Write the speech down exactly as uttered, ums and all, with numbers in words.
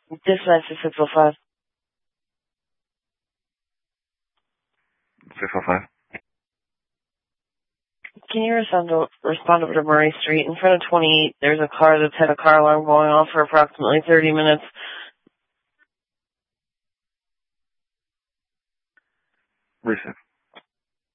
Dispatch to six oh five. six oh five. Can you respond, to, respond over to Murray Street? In front of twenty-eight, there's a car that's had a car alarm going off for approximately thirty minutes. Recent.